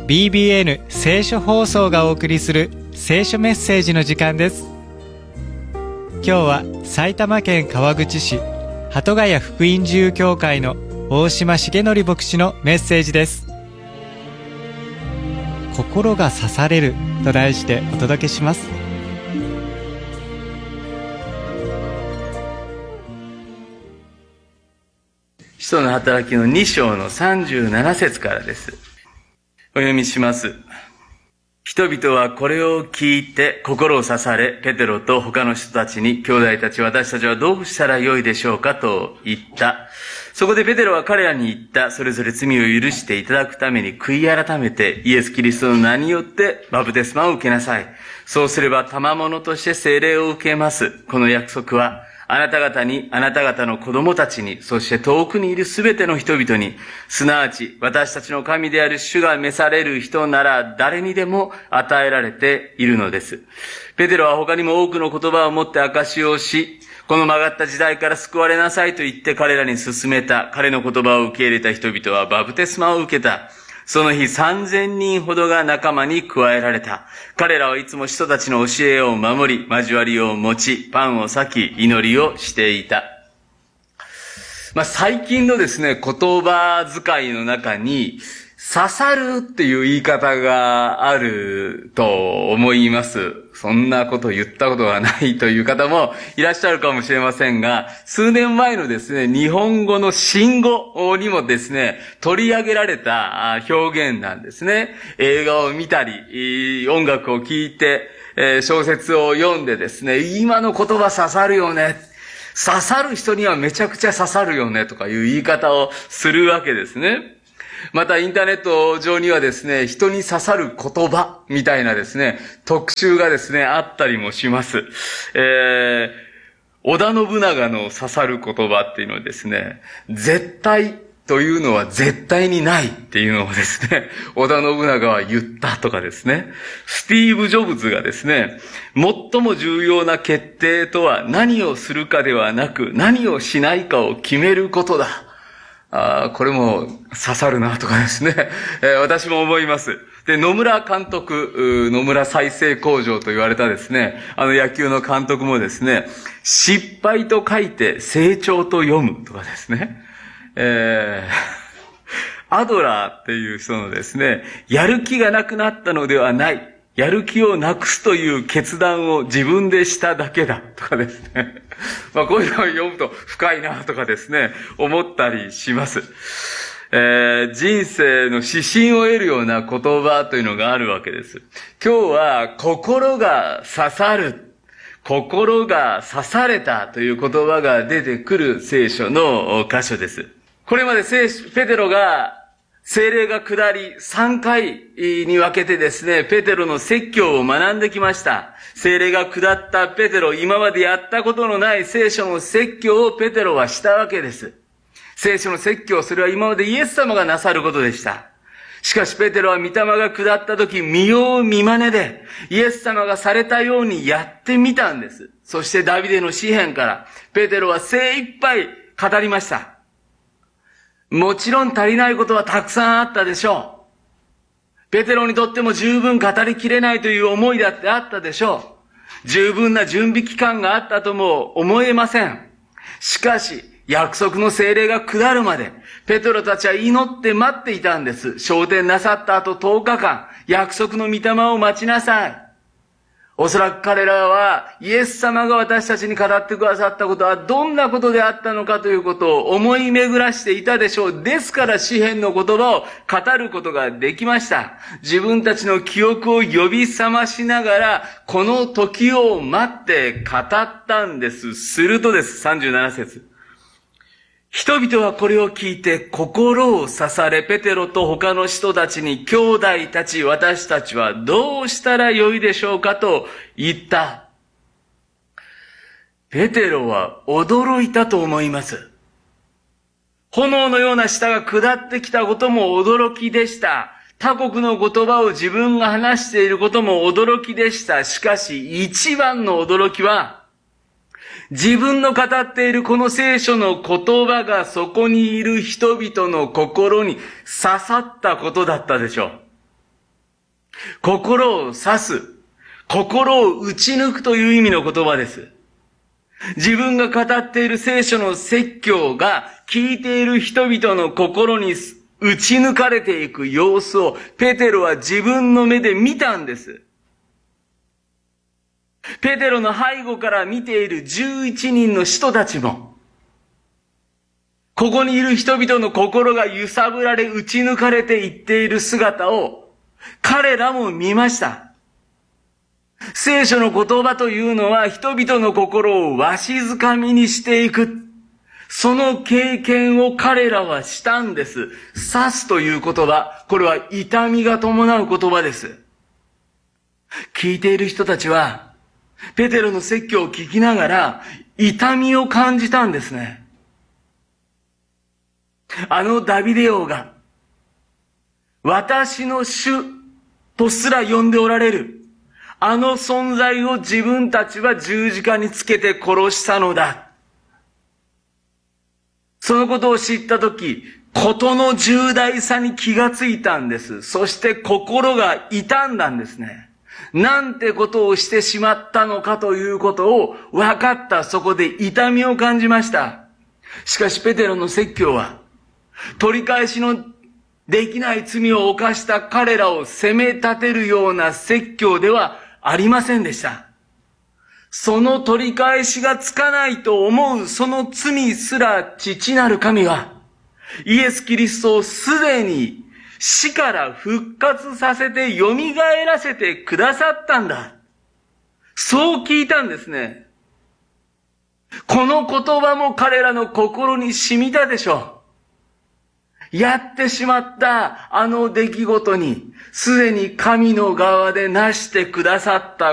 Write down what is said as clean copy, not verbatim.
BBN 聖書放送がお送りする聖書メッセージの時間です。今日は埼玉県川口市鳩ヶ谷福音自由教会の大島重則牧師のメッセージです。心が刺されると題してお届けします。 使徒の働きの2章の37節からです。お読みします。人々はこれを聞いて心を刺され、ペテロと他の人たちに、兄弟たち、私たちはどうしたらよいでしょうかと言った。そこでペテロは彼らに言った。それぞれ罪を許していただくために悔い改めて、イエス・キリストの名によってバプテスマを受けなさい。そうすれば賜物として聖霊を受けます。この約束は、あなた方に、あなた方の子供たちに、そして遠くにいるすべての人々に、すなわち私たちの神である主が召される人なら誰にでも与えられているのです。ペテロは他にも多くの言葉を持って証しをし、この曲がった時代から救われなさいと言って彼らに勧めた。彼の言葉を受け入れた人々はバプテスマを受けた。その日3000人ほどが仲間に加えられた。彼らはいつも人たちの教えを守り、交わりを持ち、パンを裂き、祈りをしていた。最近のですね、言葉遣いの中に、刺さるっていう言い方があると思います。そんなこと言ったことがないという方もいらっしゃるかもしれませんが、数年前のですね、日本語の新語にもですね、取り上げられた表現なんですね。映画を見たり、音楽を聴いて、小説を読んでですね、今の言葉刺さるよね。刺さる人にはめちゃくちゃ刺さるよねとかいう言い方をするわけですね。またインターネット上にはですね、人に刺さる言葉みたいなですね、特集がですね、あったりもします。織田信長の刺さる言葉っていうのはですね、絶対というのは絶対にないっていうのをですね、織田信長は言ったとかですね、スティーブ・ジョブズがですね、最も重要な決定とは何をするかではなく、何をしないかを決めることだ。これも刺さるなとかですね、私も思います。で、野村監督、野村再生工場と言われたですね、野球の監督もですね、失敗と書いて成長と読むとかですね、アドラーっていう人のですね、やる気がなくなったのではない。やる気をなくすという決断を自分でしただけだとかですね。こういうのを読むと深いなとかですね、思ったりします。人生の指針を得るような言葉というのがあるわけです。今日は心が刺さる、心が刺されたという言葉が出てくる聖書の箇所です。これまでペテロが聖霊が下り3回に分けてですね、ペテロの説教を学んできました。聖霊が下ったペテロ、今までやったことのない聖書の説教をペテロはしたわけです。聖書の説教、それは今までイエス様がなさることでした。しかしペテロは御霊が下った時、見よう見まねで、イエス様がされたようにやってみたんです。そしてダビデの詩篇から、ペテロは精一杯語りました。もちろん足りないことはたくさんあったでしょう。ペテロにとっても十分語りきれないという思いだってあったでしょう。十分な準備期間があったとも思えません。しかし、約束の聖霊が下るまで、ペテロたちは祈って待っていたんです。昇天なさった後10日間、約束の御霊を待ちなさい。おそらく彼らはイエス様が私たちに語ってくださったことはどんなことであったのかということを思い巡らしていたでしょう。ですから詩篇の言葉を語ることができました。自分たちの記憶を呼び覚ましながらこの時を待って語ったんです。するとです、37節。人々はこれを聞いて心を刺され、ペテロと他の人たちに、兄弟たち、私たちはどうしたらよいでしょうかと言った。ペテロは驚いたと思います。炎のような舌が下ってきたことも驚きでした。他国の言葉を自分が話していることも驚きでした。しかし一番の驚きは、自分の語っているこの聖書の言葉がそこにいる人々の心に刺さったことだったでしょう。 心を刺す、心を打ち抜くという意味の言葉です。自分が語っている聖書の説教が聞いている人々の心に打ち抜かれていく様子をペテロは自分の目で見たんです。ペテロの背後から見ている11人の使徒たちも、ここにいる人々の心が揺さぶられ打ち抜かれていっている姿を彼らも見ました。聖書の言葉というのは人々の心をわしづかみにしていく。その経験を彼らはしたんです。刺すという言葉、これは痛みが伴う言葉です。聞いている人たちは、ペテロの説教を聞きながら痛みを感じたんですね。あのダビデ王が、私の主とすら呼んでおられる。あの存在を自分たちは十字架につけて殺したのだ。そのことを知ったとき、事の重大さに気がついたんです。そして心が痛んだんですね。なんてことをしてしまったのかということを分かった。そこで痛みを感じました。しかしペテロの説教は、取り返しのできない罪を犯した彼らを責め立てるような説教ではありませんでした。その取り返しがつかないと思うその罪すら父なる神は、イエス・キリストをすでに死から復活させて蘇らせてくださったんだ。そう聞いたんですね。この言葉も彼らの心に染みたでしょう。やってしまったあの出来事に、すでに神の側でなしてくださった